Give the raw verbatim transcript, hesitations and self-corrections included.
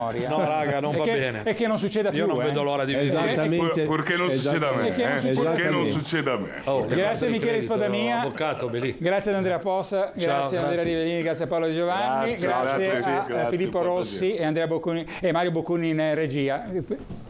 No, raga, non e va che, bene. E che non succeda più. Io non eh. vedo l'ora di Esattamente. Perché non succede a me? Perché non eh? succede- Perché non Esattamente. succede a me? Oh, Grazie a Michele Spadamia, avvocato, Belì. grazie ad Andrea Possa, grazie ad Andrea grazie. Rivellini, grazie a Paolo Di Giovanni, Grazie, grazie, grazie a tutti, a grazie, Filippo forza Rossi e, Andrea Bocconi, e Mario Bocconi in regia.